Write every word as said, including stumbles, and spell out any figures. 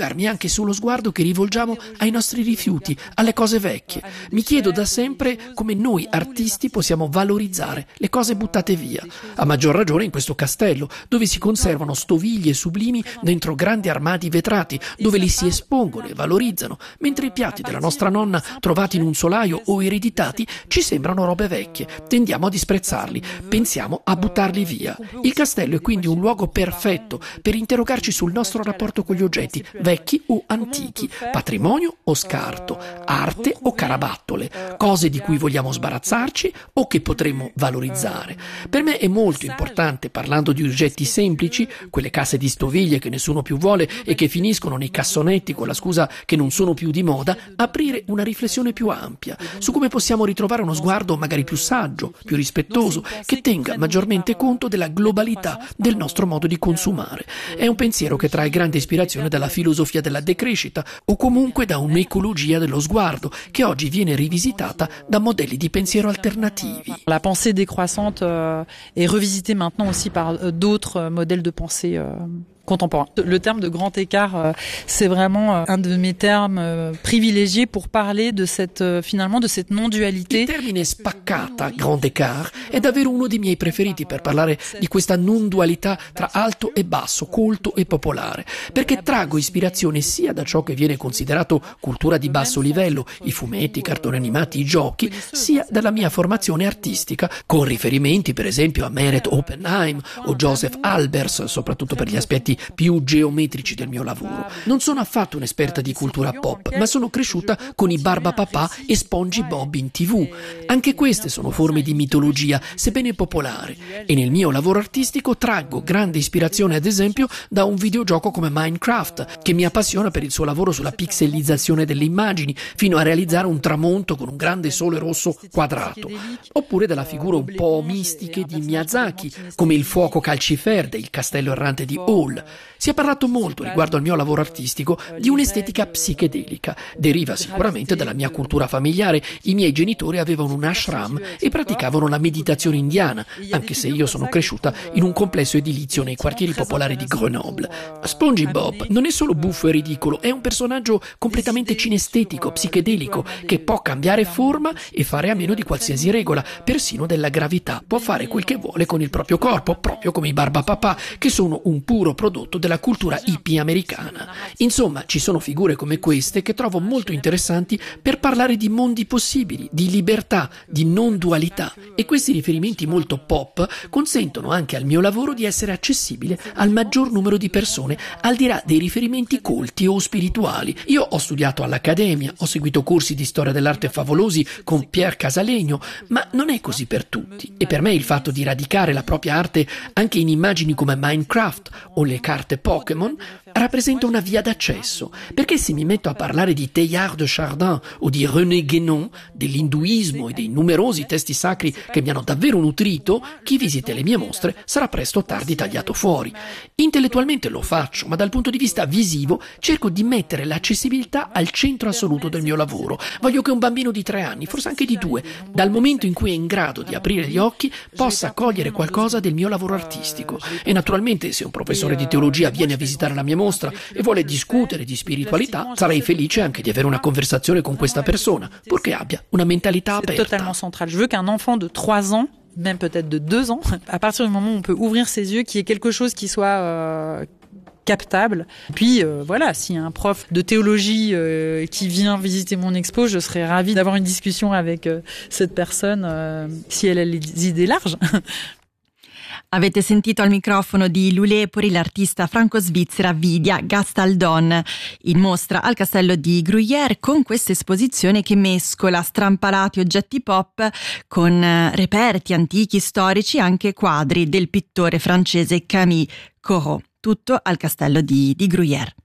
interrogarmi anche sullo sguardo che rivolgiamo ai nostri rifiuti, alle cose vecchie. Mi chiedo da sempre come noi artisti possiamo valorizzare le cose buttate via, a maggior ragione in questo castello, dove si conservano stoviglie sublimi dentro grandi armadi vetrati, dove li si espongono e valorizzano, mentre i piatti della nostra nonna trovati in un solaio o ereditati ci sembrano robe vecchie, tendiamo a disprezzarli, pensiamo a buttarli via. Il castello è quindi un luogo perfetto per interrogarci sul nostro rapporto con gli oggetti, vecchi o antichi, patrimonio o scarto, arte o carabattole, cose di cui vogliamo sbarazzarci o che potremmo valorizzare. Per me è molto importante, parlando di oggetti semplici, quelle casse di stoviglie che nessuno più vuole e che finiscono nei cassonetti con la scusa che non sono più di moda, aprire una riflessione più ampia su come possiamo ritrovare uno sguardo magari più saggio, più rispettoso, che tenga maggiormente conto della globalità del nostro modo di consumare. È un pensiero che trae grande ispirazione dalla filosofia della decrescita o comunque da un'ecologia dello sguardo che oggi viene rivisitata da modelli di pensiero alternativi. La pensée décroissante euh, est revisitée maintenant aussi par euh, d'autres modèles de pensée euh... contemporain. Le terme de grand écart, euh, c'est vraiment euh, un de mes termes euh, privilégiés pour parler de cette euh, finalement de cette non-dualité. Il termine spaccata, grand écart, è davvero uno dei miei preferiti per parlare di questa non dualità tra alto e basso, colto e popolare, perché traggo ispirazione sia da ciò che viene considerato cultura di basso livello, i fumetti, i cartoni animati, i giochi, sia dalla mia formazione artistica, con riferimenti per esempio a Meret Oppenheim o Joseph Albers, soprattutto per gli aspetti più geometrici del mio lavoro. Non sono affatto un'esperta di cultura pop, ma sono cresciuta con i Barbapapà e SpongeBob in tivù. Anche queste sono forme di mitologia, sebbene popolare, e nel mio lavoro artistico traggo grande ispirazione ad esempio da un videogioco come Minecraft, che mi appassiona per il suo lavoro sulla pixelizzazione delle immagini, fino a realizzare un tramonto con un grande sole rosso quadrato, oppure dalla figure un po' mistiche di Miyazaki, come il fuoco calciferde, il castello errante di Hall. Si è parlato molto riguardo al mio lavoro artistico di un'estetica psichedelica. Deriva sicuramente dalla mia cultura familiare. I miei genitori avevano un ashram e praticavano la meditazione indiana, anche se io sono cresciuta in un complesso edilizio nei quartieri popolari di Grenoble. SpongeBob non è solo buffo e ridicolo, è un personaggio completamente cinestetico, psichedelico, che può cambiare forma e fare a meno di qualsiasi regola, persino della gravità. Può fare quel che vuole con il proprio corpo, proprio come i Barbapapà, che sono un puro prodotto della cultura hippie americana. Insomma, ci sono figure come queste che trovo molto interessanti per parlare di mondi possibili, di libertà, di non dualità, e questi riferimenti molto pop consentono anche al mio lavoro di essere accessibile al maggior numero di persone, al di là dei riferimenti colti o spirituali. Io ho studiato all'Accademia, ho seguito corsi di storia dell'arte favolosi con Pierre Casalegno, ma non è così per tutti, e per me il fatto di radicare la propria arte anche in immagini come Minecraft o le carte Pokémon rappresenta una via d'accesso, perché se mi metto a parlare di Teilhard de Chardin o di René Guénon, dell'induismo e dei numerosi testi sacri che mi hanno davvero nutrito, chi visita le mie mostre sarà presto tardi tagliato fuori. Intellettualmente lo faccio, ma dal punto di vista visivo cerco di mettere l'accessibilità al centro assoluto del mio lavoro. Voglio che un bambino di tre anni, forse anche di due, dal momento in cui è in grado di aprire gli occhi, possa cogliere qualcosa del mio lavoro artistico. E naturalmente se un professore di teologia viene a visitare la mia mostra e vuole discutere di spiritualità, sarei felice anche di avere una conversazione con questa persona, purché abbia una mentalità aperta. C'est totalement central. Je veux qu'un enfant de trois ans, même peut-être de deux ans, à partir du moment où on peut ouvrir ses yeux, qu'il y ait quelque chose qui soit euh, captable. Puis euh, voilà, s'il y a un prof de théologie euh, qui vient visiter mon expo, je serais ravie d'avoir une discussion avec euh, cette personne euh, si elle a les idées larges. Avete sentito al microfono di Lulepori l'artista franco-svizzera Vidia Gastaldon, in mostra al Castello di Gruyère con questa esposizione che mescola strampalati oggetti pop con reperti antichi, storici e anche quadri del pittore francese Camille Corot. Tutto al Castello di, di Gruyère.